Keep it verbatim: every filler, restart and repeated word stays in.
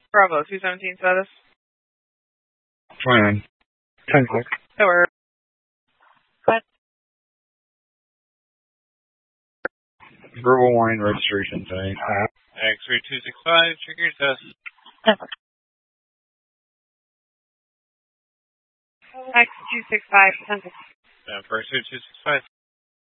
Bravo, two seventeen status. twenty-nine. ten six. That works. What? Verbal wine registration thing. X-ray two six five, trigger test. X two six five, ten six. Uh, X-ray two six five.